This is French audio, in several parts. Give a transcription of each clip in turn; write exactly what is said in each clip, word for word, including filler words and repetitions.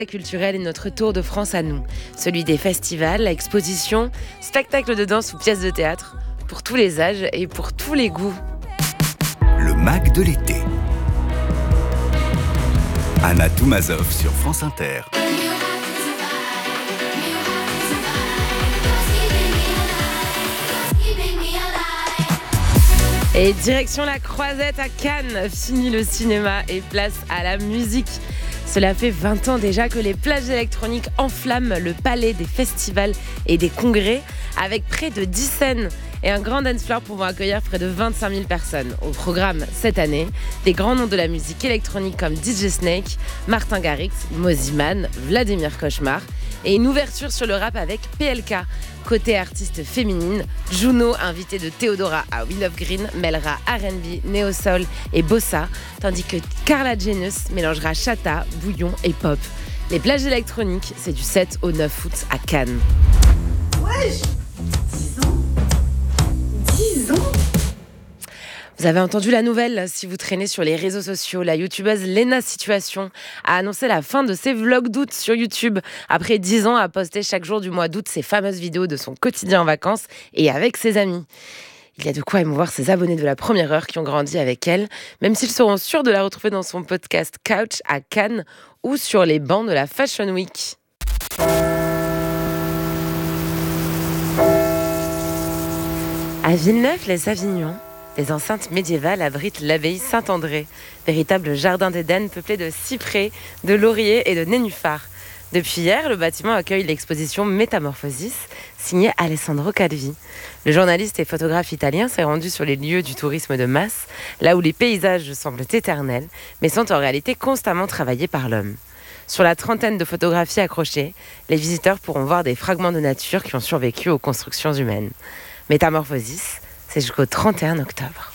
Culturel est notre tour de France à nous, celui des festivals, expositions, spectacles de danse ou pièces de théâtre, pour tous les âges et pour tous les goûts. Le Mac de l'été. Anna Toumazov sur France Inter. Et direction la Croisette à Cannes, fini le cinéma et place à la musique. Cela fait vingt ans déjà que les plages électroniques enflamment le palais des festivals et des congrès avec près de dix scènes et un grand dance floor pouvant accueillir près de vingt-cinq mille personnes. Au programme cette année, des grands noms de la musique électronique comme D J Snake, Martin Garrix, Mosiman, Vladimir Cauchemar et une ouverture sur le rap avec P L K. Côté artiste féminine, Juno, invitée de Theodora à We Love Green, mêlera R and B, Neo Soul et Bossa, tandis que Carla Genius mélangera chata, bouillon et pop. Les plages électroniques, c'est du sept au neuf août à Cannes. Wesh, dix ans dix ans Vous avez entendu la nouvelle, si vous traînez sur les réseaux sociaux, la youtubeuse Lena Situation a annoncé la fin de ses vlogs d'août sur YouTube. Après dix ans à poster chaque jour du mois d'août ses fameuses vidéos de son quotidien en vacances et avec ses amis. Il y a de quoi émouvoir ses abonnés de la première heure qui ont grandi avec elle, même s'ils seront sûrs de la retrouver dans son podcast Couch à Cannes ou sur les bancs de la Fashion Week. À Villeneuve-les-Avignon, les enceintes médiévales abritent l'abbaye Saint-André, véritable jardin d'Éden peuplé de cyprès, de lauriers et de nénuphars. Depuis hier, le bâtiment accueille l'exposition Métamorphosis, signée Alessandro Calvi. Le journaliste et photographe italien s'est rendu sur les lieux du tourisme de masse, là où les paysages semblent éternels, mais sont en réalité constamment travaillés par l'homme. Sur la trentaine de photographies accrochées, les visiteurs pourront voir des fragments de nature qui ont survécu aux constructions humaines. Métamorphosis, c'est jusqu'au trente et un octobre.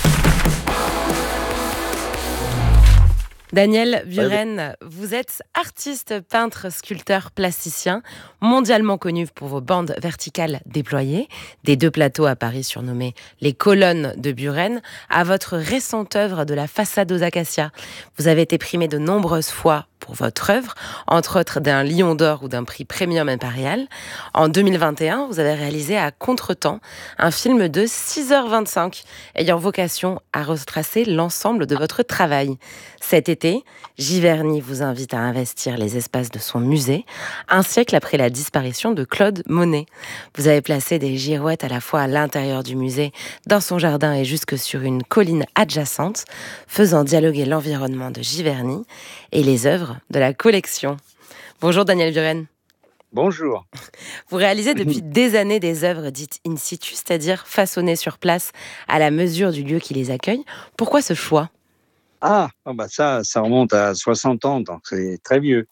Daniel Buren, vous êtes artiste, peintre, sculpteur, plasticien, mondialement connu pour vos bandes verticales déployées, des deux plateaux à Paris surnommés les colonnes de Buren, à votre récente œuvre de la façade aux acacias. Vous avez été primé de nombreuses fois pour votre œuvre, entre autres d'un Lion d'Or ou d'un prix Premium Impérial. En deux mille vingt et un, vous avez réalisé à Contretemps un film de six heures vingt-cinq, ayant vocation à retracer l'ensemble de votre travail. Cet été, Giverny vous invite à investir les espaces de son musée, un siècle après la disparition de Claude Monet. Vous avez placé des girouettes à la fois à l'intérieur du musée, dans son jardin et jusque sur une colline adjacente, faisant dialoguer l'environnement de Giverny et les œuvres de la collection. Bonjour Daniel Buren. Bonjour. Vous réalisez depuis des années des œuvres dites in situ, c'est-à-dire façonnées sur place à la mesure du lieu qui les accueille. Pourquoi ce choix ? Ah, oh bah ça, ça remonte à soixante ans, donc c'est très vieux.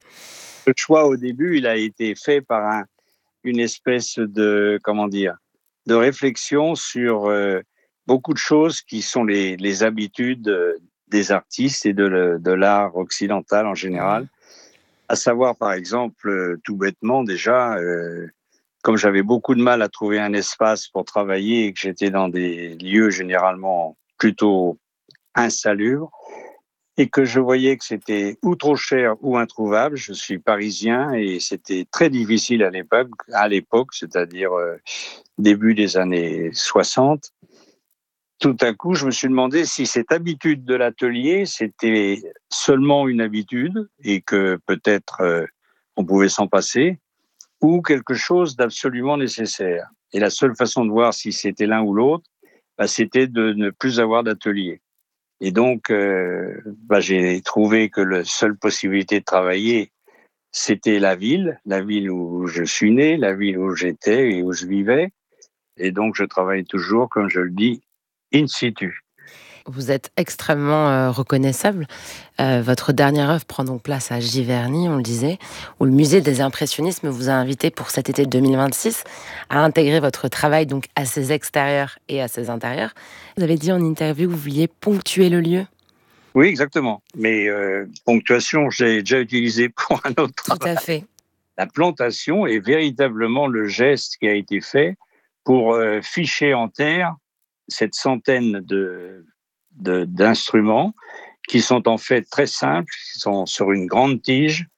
Le choix au début, il a été fait par un, une espèce de, comment dire, de réflexion sur euh, beaucoup de choses qui sont les, les habitudes euh, des artistes et de, le, de l'art occidental en général. Mmh. À savoir, par exemple, euh, tout bêtement déjà, euh, comme j'avais beaucoup de mal à trouver un espace pour travailler et que j'étais dans des lieux généralement plutôt insalubre et que je voyais que c'était ou trop cher ou introuvable. Je suis parisien et c'était très difficile à l'époque, à l'époque, c'est-à-dire euh, début des années soixante. Tout à coup, je me suis demandé si cette habitude de l'atelier, c'était seulement une habitude et que peut-être euh, on pouvait s'en passer, ou quelque chose d'absolument nécessaire. Et la seule façon de voir si c'était l'un ou l'autre, bah, c'était de ne plus avoir d'atelier. Et donc, euh, bah, j'ai trouvé que la seule possibilité de travailler, c'était la ville, la ville où je suis né, la ville où j'étais et où je vivais. Et donc, je travaille toujours, comme je le dis, in situ. Vous êtes extrêmement euh, reconnaissable. Euh, votre dernière œuvre prend donc place à Giverny, on le disait, où le musée des impressionnismes vous a invité pour cet été deux mille vingt-six à intégrer votre travail donc à ses extérieurs et à ses intérieurs. Vous avez dit en interview que vous vouliez ponctuer le lieu. Oui, exactement. Mais euh, ponctuation, j'ai déjà utilisé pour un autre Tout travail. à fait. La plantation est véritablement le geste qui a été fait pour euh, ficher en terre cette centaine de De, d'instruments qui sont en fait très simples, qui sont sur une grande tige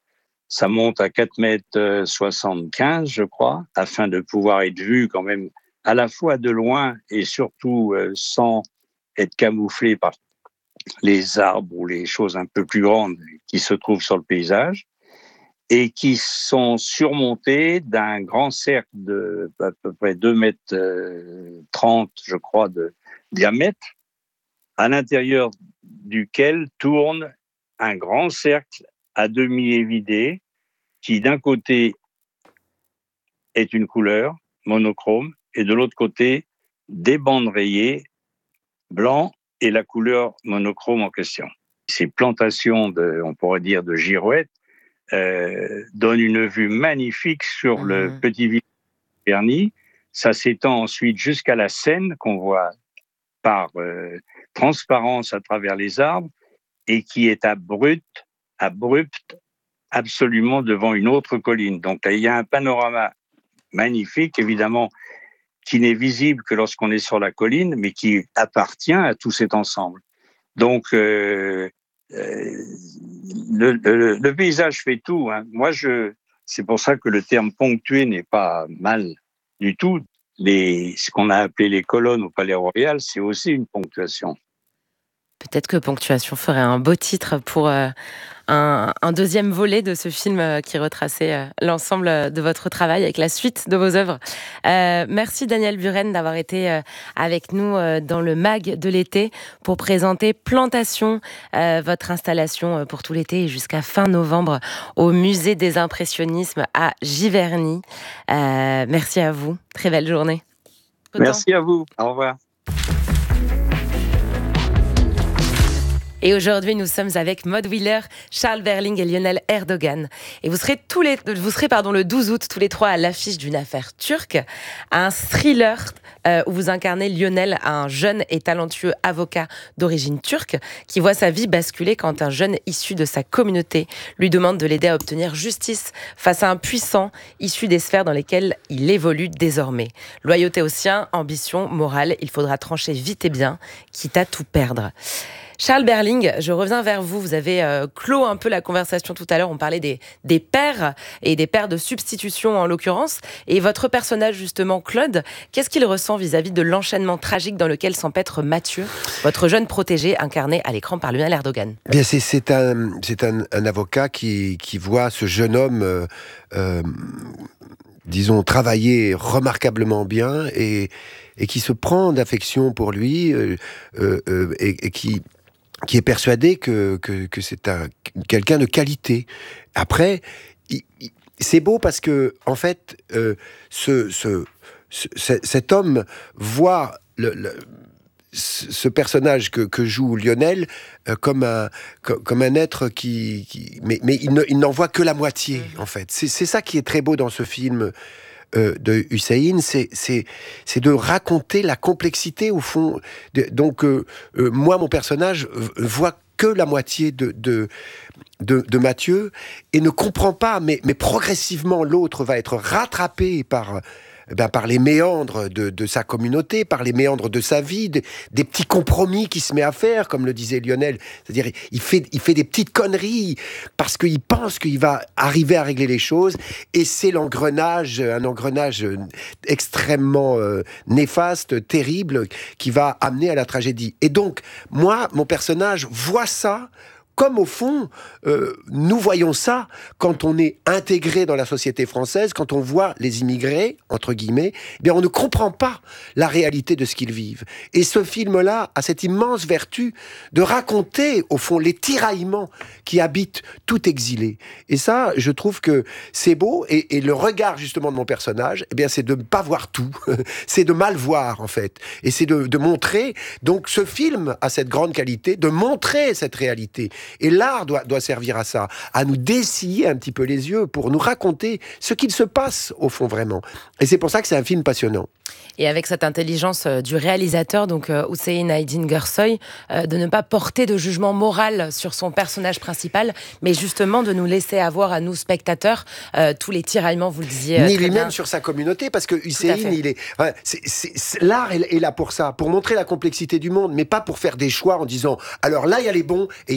Ça monte à quatre mètres soixante-quinze, je crois, afin de pouvoir être vu quand même à la fois de loin et surtout euh, sans être camouflé par les arbres ou les choses un peu plus grandes qui se trouvent sur le paysage, et qui sont surmontés d'un grand cercle de à peu près deux mètres trente, je crois, de diamètre, à l'intérieur duquel tourne un grand cercle à demi évidé, qui d'un côté est une couleur monochrome, et de l'autre côté, des bandes rayées, blanc et la couleur monochrome en question. Ces plantations, de, on pourrait dire, de girouettes, euh, donnent une vue magnifique sur mmh. le petit village de Berny. Ça s'étend ensuite jusqu'à la Seine, qu'on voit par euh, transparence à travers les arbres, et qui est abrupte, abrupte absolument devant une autre colline. Donc là, il y a un panorama magnifique, évidemment, qui n'est visible que lorsqu'on est sur la colline, mais qui appartient à tout cet ensemble. Donc, euh, euh, le, le, le paysage fait tout. Hein. Moi, je, c'est pour ça que le terme ponctué n'est pas mal du tout. Les, ce qu'on a appelé les colonnes au Palais Royal, c'est aussi une ponctuation. Peut-être que Ponctuation ferait un beau titre pour euh, un, un deuxième volet de ce film euh, qui retraçait euh, l'ensemble de votre travail avec la suite de vos œuvres. Euh, merci Daniel Buren d'avoir été euh, avec nous euh, dans le mag de l'été pour présenter Plantation, euh, votre installation pour tout l'été et jusqu'à fin novembre au Musée des Impressionnismes à Giverny. Euh, merci à vous. Très belle journée. Merci à vous. Au revoir. Et aujourd'hui, nous sommes avec Maud Wheeler, Charles Berling et Lionel Erdogan. Et vous serez tous les, vous serez pardon le douze août tous les trois à l'affiche d'une affaire turque, un thriller euh, où vous incarnez Lionel, un jeune et talentueux avocat d'origine turque qui voit sa vie basculer quand un jeune issu de sa communauté lui demande de l'aider à obtenir justice face à un puissant issu des sphères dans lesquelles il évolue désormais. Loyauté aux siens, ambition, morale, il faudra trancher vite et bien, quitte à tout perdre. Charles Berling, je reviens vers vous. Vous avez euh, clos un peu la conversation tout à l'heure. On parlait des, des pères et des pères de substitution en l'occurrence. Et votre personnage justement, Claude, qu'est-ce qu'il ressent vis-à-vis de l'enchaînement tragique dans lequel s'empêtre Mathieu, votre jeune protégé incarné à l'écran par Lionel Erdogan? Bien, c'est, c'est, un, c'est un, un avocat qui, qui voit ce jeune homme... Euh, euh, disons, travailler remarquablement bien et, et qui se prend d'affection pour lui euh, euh, et, et qui, qui est persuadé que, que, que c'est un, quelqu'un de qualité. Après, il, il, c'est beau parce que, en fait, euh, ce, ce, ce, cet homme voit le... le ce personnage que, que joue Lionel euh, comme, un, comme, comme un être qui... qui mais mais il, ne, il n'en voit que la moitié, en fait. C'est, c'est ça qui est très beau dans ce film euh, de Hussein, c'est, c'est, c'est de raconter la complexité, au fond. De, donc, euh, euh, moi, mon personnage voit que la moitié de, de, de, de Mathieu et ne comprend pas, mais, mais progressivement, l'autre va être rattrapé par... Ben, par les méandres de, de sa communauté, par les méandres de sa vie, de, des petits compromis qu'il se met à faire, comme le disait Lionel. C'est-à-dire, il fait, il fait des petites conneries parce qu'il pense qu'il va arriver à régler les choses, et c'est l'engrenage, un engrenage extrêmement euh, néfaste, terrible, qui va amener à la tragédie. Et donc, moi, mon personnage voit ça comme au fond, euh, nous voyons ça quand on est intégré dans la société française, quand on voit les immigrés, entre guillemets, eh bien on ne comprend pas la réalité de ce qu'ils vivent. Et ce film-là a cette immense vertu de raconter, au fond, les tiraillements qui habitent tout exilé. Et ça, je trouve que c'est beau, et, et le regard, justement, de mon personnage, eh bien, c'est de ne pas voir tout. C'est de mal voir, en fait. Et c'est de, de montrer, donc ce film a cette grande qualité, de montrer cette réalité. Et l'art doit, doit servir à ça, à nous dessiller un petit peu les yeux pour nous raconter ce qu'il se passe au fond vraiment. Et c'est pour ça que c'est un film passionnant. Et avec cette intelligence euh, du réalisateur, donc euh, Hüseyin Aydin Gürsoy, euh, de ne pas porter de jugement moral sur son personnage principal, mais justement de nous laisser avoir à nous spectateurs euh, tous les tiraillements, vous le disiez. Euh, Ni lui-même bien. Sur sa communauté, parce que Hüseyin, il est, ouais, c'est, c'est, c'est, l'art est, est là pour ça, pour montrer la complexité du monde, mais pas pour faire des choix en disant alors là il y a les bons et il y a, là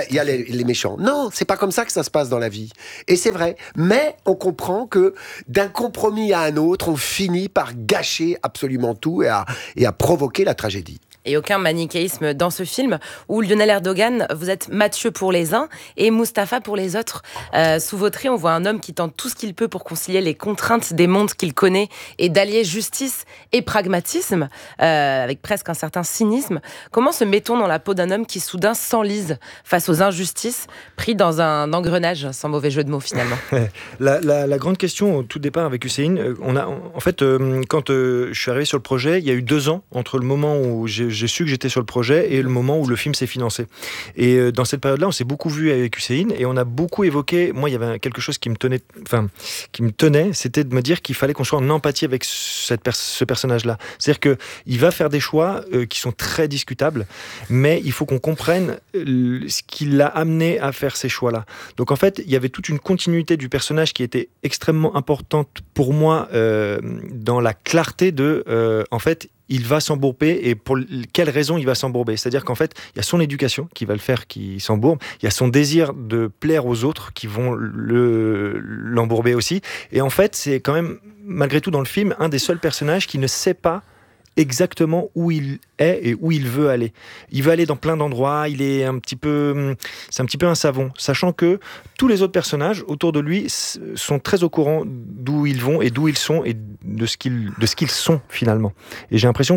la- il y a les, les méchants. Non, c'est pas comme ça que ça se passe dans la vie. Et c'est vrai. Mais on comprend que d'un compromis à un autre, on finit par gâcher absolument tout et à, et à provoquer la tragédie. Et aucun manichéisme dans ce film où Lionel Erdogan, vous êtes Mathieu pour les uns et Mustapha pour les autres. Euh, sous vos traits, on voit un homme qui tente tout ce qu'il peut pour concilier les contraintes des mondes qu'il connaît et d'allier justice et pragmatisme, euh, avec presque un certain cynisme. Comment se met-on dans la peau d'un homme qui soudain s'enlise face aux injustices, pris dans un engrenage, sans mauvais jeu de mots finalement? La, la, la grande question au tout départ avec Hussein, euh, on a, en fait, euh, quand euh, je suis arrivé sur le projet, il y a eu deux ans entre le moment où j'ai j'ai su que j'étais sur le projet et le moment où le film s'est financé. Et euh, dans cette période-là, on s'est beaucoup vu avec Hussein et on a beaucoup évoqué. Moi, il y avait quelque chose qui me tenait, enfin, qui me tenait, c'était de me dire qu'il fallait qu'on soit en empathie avec cette pers- ce personnage-là. C'est-à-dire que il va faire des choix euh, qui sont très discutables, mais il faut qu'on comprenne euh, ce qui l'a amené à faire ces choix-là. Donc en fait, il y avait toute une continuité du personnage qui était extrêmement importante pour moi euh, dans la clarté de, euh, en fait. Il va s'embourber et pour quelles raisons il va s'embourber. C'est-à-dire qu'en fait, il y a son éducation qui va le faire qu'il s'embourbe, il y a son désir de plaire aux autres qui vont le, l'embourber aussi. Et en fait, c'est quand même, malgré tout dans le film, un des seuls personnages qui ne sait pas exactement où il est et où il veut aller. Il veut aller dans plein d'endroits, il est un petit peu, c'est un petit peu un savon, sachant que tous les autres personnages autour de lui sont très au courant d'où ils vont et d'où ils sont et de ce qu'ils, de ce qu'ils sont finalement. Et j'ai l'impression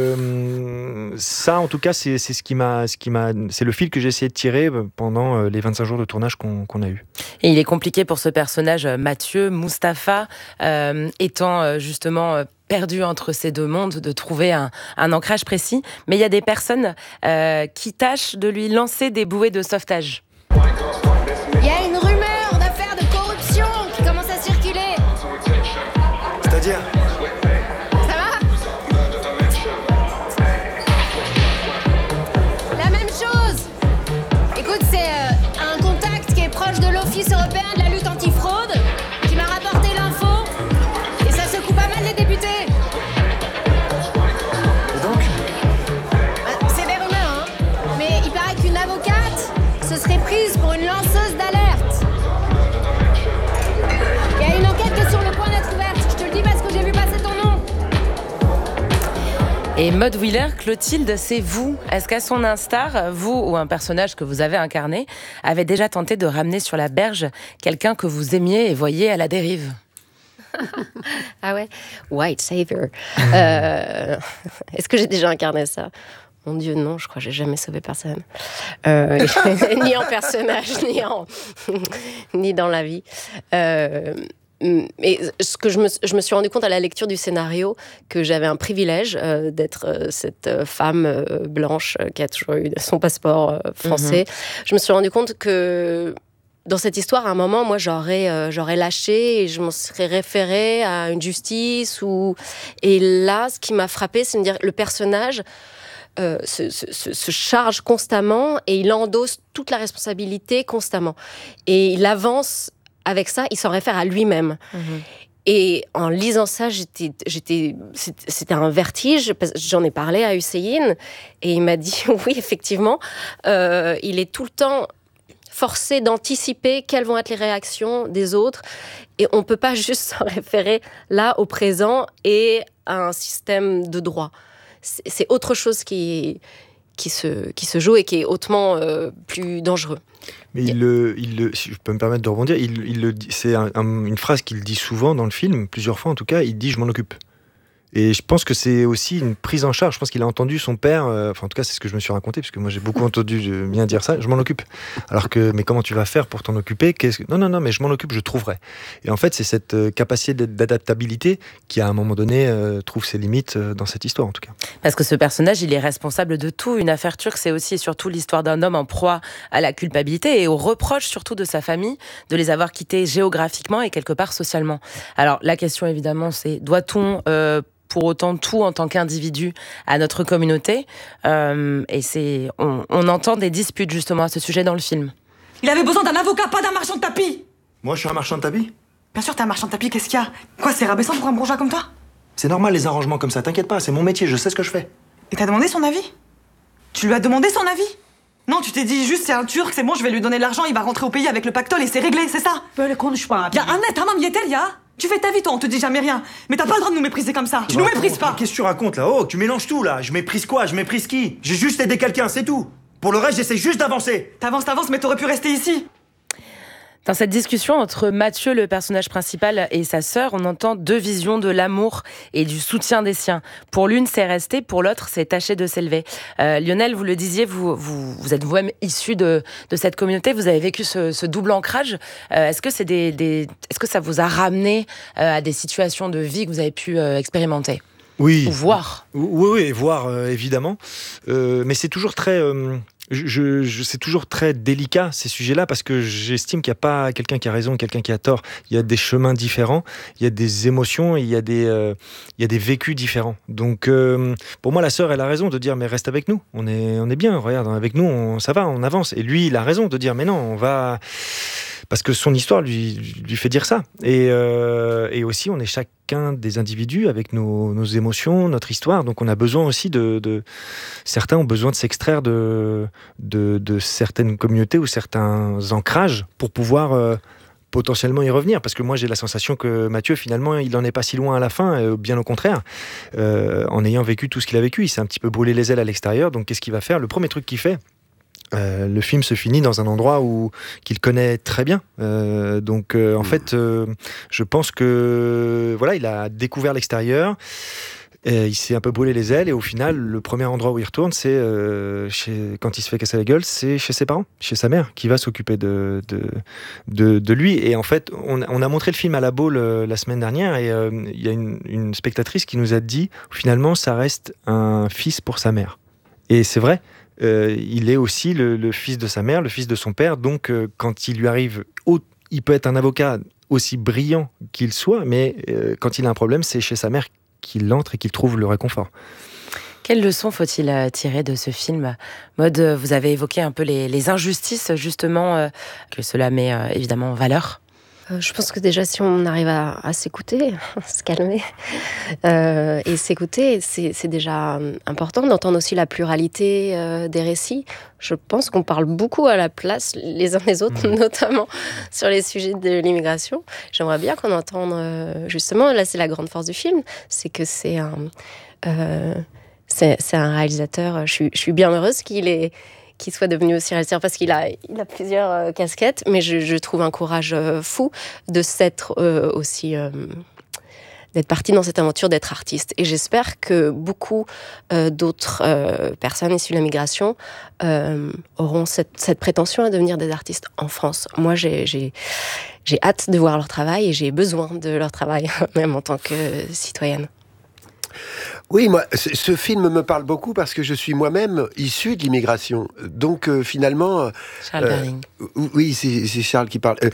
que ça, en tout cas, c'est, c'est ce qui m'a, ce qui m'a, c'est le fil que j'ai essayé de tirer pendant les vingt-cinq jours de tournage qu'on, qu'on a eu. Et il est compliqué pour ce personnage, Mathieu, Mustapha, euh, étant euh, justement euh, perdu entre ces deux mondes, de trouver un, un ancrage précis. Mais il y a des personnes euh, qui tâchent de lui lancer des bouées de sauvetage. Il y a une rumeur d'affaires de corruption qui commence à circuler. C'est-à-dire ? Ça va ? La même chose. Écoute, c'est euh, un contact qui est proche de l'Office européen de la lutte antifraude qui m'a rapporté l'info. Et ça secoue pas mal les députés. Et donc ? Bah, c'est des rumeurs, hein. Mais il paraît qu'une avocate se serait prise pour une lanceuse d'alerte. Il y a une enquête qui est sur le point d'être ouverte. Je te le dis parce que j'ai vu passer ton nom. Et Maud Wheeler, Clotilde, c'est vous. Est-ce qu'à son instar, vous ou un personnage que vous avez incarné, avez déjà tenté de ramener sur la berge quelqu'un que vous aimiez et voyiez à la dérive ? Ah ouais, White Savior. Euh, est-ce que j'ai déjà incarné ça ? Mon Dieu, non, je crois que j'ai jamais sauvé personne. Euh, ni en personnage, ni, en, ni dans la vie. Euh, et ce que je me, je me suis rendu compte à la lecture du scénario, que j'avais un privilège euh, d'être euh, cette femme euh, blanche euh, qui a toujours eu son passeport euh, français. Mm-hmm. Je me suis rendu compte que dans cette histoire, à un moment, moi, j'aurais, euh, j'aurais lâché et je m'en serais référée à une justice. Ou... Et là, ce qui m'a frappée, c'est de me dire, le personnage euh, se, se, se charge constamment et il endosse toute la responsabilité constamment. Et il avance avec ça, il s'en réfère à lui-même. Mmh. Et en lisant ça, j'étais, j'étais, c'était un vertige. Parce que j'en ai parlé à Hussein et il m'a dit, oui, effectivement, euh, il est tout le temps forcé d'anticiper quelles vont être les réactions des autres. Et on ne peut pas juste se référer là, au présent, et à un système de droit. C'est, c'est autre chose qui, qui, se, qui se joue et qui est hautement euh, plus dangereux. Mais il le, il le, si je peux me permettre de rebondir, il, il le, c'est un, un, une phrase qu'il dit souvent dans le film, plusieurs fois en tout cas, il dit « je m'en occupe ». Et je pense que c'est aussi une prise en charge. Je pense qu'il a entendu son père, euh, enfin en tout cas c'est ce que je me suis raconté, parce que moi j'ai beaucoup entendu bien dire ça, je m'en occupe. Alors que, mais comment tu vas faire pour t'en occuper ? Qu'est-ce que... Non, non, non, mais je m'en occupe, je trouverai. Et en fait c'est cette euh, capacité d'adaptabilité qui à un moment donné euh, trouve ses limites euh, dans cette histoire en tout cas. Parce que ce personnage, il est responsable de tout. Une affaire turque, c'est aussi et surtout l'histoire d'un homme en proie à la culpabilité et aux reproches surtout de sa famille, de les avoir quittés géographiquement et quelque part socialement. Alors la question évidemment c'est, doit-on euh, pour autant tout en tant qu'individu à notre communauté euh, et c'est, on, on entend des disputes justement à ce sujet dans le film. Il avait besoin d'un avocat, pas d'un marchand de tapis. Moi je suis un marchand de tapis ? Bien sûr t'es un marchand de tapis, qu'est-ce qu'il y a ? Quoi, c'est rabaissant pour un bourgeois comme toi ? C'est normal les arrangements comme ça, t'inquiète pas, c'est mon métier, je sais ce que je fais. Et t'as demandé son avis ? Tu lui as demandé son avis ? Non, tu t'es dit juste c'est un Turc, c'est bon, je vais lui donner de l'argent, il va rentrer au pays avec le pactole et c'est réglé, c'est ça? Böyle konuşma abi. Ya anne tamam yeter ya. Tu fais ta vie toi, on te dit jamais rien. Mais t'as pas le droit de nous mépriser comme ça. Tu nous méprises pas. Qu'est-ce que tu racontes là? Oh, tu mélanges tout là. Je méprise quoi? Je méprise qui? J'ai juste aidé quelqu'un, c'est tout. Pour le reste, j'essaie juste d'avancer. T'avances, t'avances, mais t'aurais pu rester ici. Dans cette discussion entre Mathieu, le personnage principal, et sa sœur, on entend deux visions de l'amour et du soutien des siens. Pour l'une, c'est resté, pour l'autre, c'est tâché de s'élever. Euh, Lionel, vous le disiez, vous, vous, vous êtes vous-même issu de, de cette communauté, vous avez vécu ce, ce double ancrage. Euh, est-ce que c'est des, des, est-ce que ça vous a ramené euh, à des situations de vie que vous avez pu euh, expérimenter? Oui. Ou voir? Oui, oui, voir, euh, évidemment. Euh, mais c'est toujours très... Euh... Je, je, c'est toujours très délicat ces sujets-là parce que j'estime qu'il n'y a pas quelqu'un qui a raison, quelqu'un qui a tort. Il y a des chemins différents, il y a des émotions, il y a des, euh, il y a des vécus différents. Donc euh, pour moi, la sœur, elle a raison de dire mais reste avec nous, on est, on est bien, regarde, avec nous, on, ça va, on avance. Et lui, il a raison de dire mais non, on va... Parce que son histoire lui, lui fait dire ça. Et, euh, et aussi, on est chacun des individus avec nos, nos émotions, notre histoire. Donc, on a besoin aussi de... de certains ont besoin de s'extraire de, de, de certaines communautés ou certains ancrages pour pouvoir euh, potentiellement y revenir. Parce que moi, j'ai la sensation que Mathieu, finalement, il n'en est pas si loin à la fin. Euh, bien au contraire. Euh, en ayant vécu tout ce qu'il a vécu, il s'est un petit peu brûlé les ailes à l'extérieur. Donc, qu'est-ce qu'il va faire? Le premier truc qu'il fait, Euh, le film se finit dans un endroit où qu'il connaît très bien. Euh, donc, euh, en mmh. fait, euh, je pense que voilà, il a découvert l'extérieur. Et il s'est un peu brûlé les ailes et au final, le premier endroit où il retourne, c'est euh, chez, quand il se fait casser la gueule, c'est chez ses parents, chez sa mère, qui va s'occuper de, de, de, de lui. Et en fait, on, on a montré le film à la Baule euh, la semaine dernière et il euh, y a une, une spectatrice qui nous a dit, finalement, ça reste un fils pour sa mère. Et c'est vrai. Euh, il est aussi le, le fils de sa mère, le fils de son père. Donc, euh, quand il lui arrive, au, il peut être un avocat aussi brillant qu'il soit, mais euh, quand il a un problème, c'est chez sa mère qu'il entre et qu'il trouve le réconfort. Quelle leçon faut-il tirer de ce film? Maud, vous avez évoqué un peu les, les injustices, justement, euh, que cela met euh, évidemment en valeur. Euh, je pense que déjà, si on arrive à, à s'écouter, se calmer euh, et s'écouter, c'est, c'est déjà important d'entendre aussi la pluralité euh, des récits. Je pense qu'on parle beaucoup à la place les uns les autres, mmh. notamment sur les sujets de l'immigration. J'aimerais bien qu'on entende, euh, justement, là c'est la grande force du film, c'est que c'est un, euh, c'est, c'est un réalisateur, je suis, je suis bien heureuse qu'il ait qu'il soit devenu aussi réalisateur parce qu'il a, il a plusieurs euh, casquettes, mais je, je trouve un courage euh, fou de s'être euh, aussi... Euh, d'être parti dans cette aventure d'être artiste. Et j'espère que beaucoup euh, d'autres euh, personnes issues de la migration euh, auront cette, cette prétention à devenir des artistes en France. Moi, j'ai, j'ai, j'ai hâte de voir leur travail et j'ai besoin de leur travail, même en tant que citoyenne. Oui, moi, ce film me parle beaucoup parce que je suis moi-même issu de l'immigration. Donc, euh, finalement... Charles euh, Berling. Oui, c'est, c'est Charles qui parle. Euh,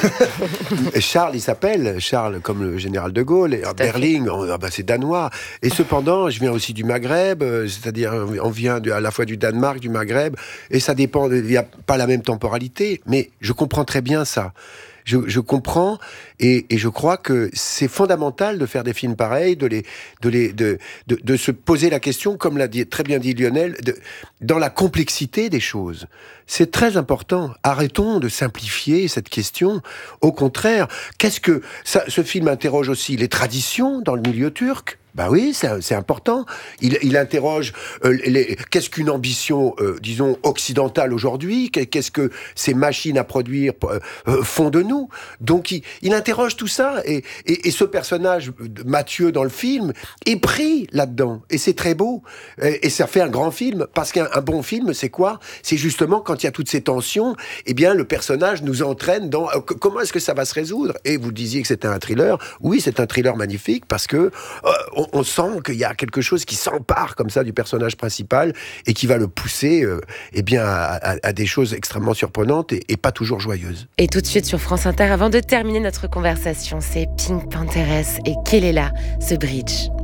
euh, Charles, il s'appelle Charles, comme le général de Gaulle. Et Berling, on, ah bah, c'est danois. Et cependant, je viens aussi du Maghreb, euh, c'est-à-dire on vient de, à la fois du Danemark, du Maghreb, et ça dépend, il n'y a pas la même temporalité, mais je comprends très bien ça. Je, je comprends et, et je crois que c'est fondamental de faire des films pareils, de, les, de, les, de, de, de se poser la question, comme l'a dit, très bien dit Lionel, de, dans la complexité des choses. C'est très important. Arrêtons de simplifier cette question. Au contraire, qu'est-ce que... Ça, ce film interroge aussi les traditions dans le milieu turc. Ben oui, c'est, c'est important. Il, il interroge euh, les, qu'est-ce qu'une ambition, euh, disons, occidentale aujourd'hui? Qu'est-ce que ces machines à produire euh, font de nous? Donc, il, il interroge tout ça. Et, et, et ce personnage, Mathieu, dans le film, est pris là-dedans. Et c'est très beau. Et, et ça fait un grand film. Parce qu'un un bon film, c'est quoi? C'est justement quand il y a toutes ces tensions, eh bien, le personnage nous entraîne dans euh, comment est-ce que ça va se résoudre? Et vous disiez que c'était un thriller. Oui, c'est un thriller magnifique parce que euh, on, on sent qu'il y a quelque chose qui s'empare comme ça du personnage principal et qui va le pousser euh, eh bien, à, à, à des choses extrêmement surprenantes et, et pas toujours joyeuses. Et tout de suite sur France Inter, avant de terminer notre conversation, c'est Pink Panthers et Kelela, ce bridge.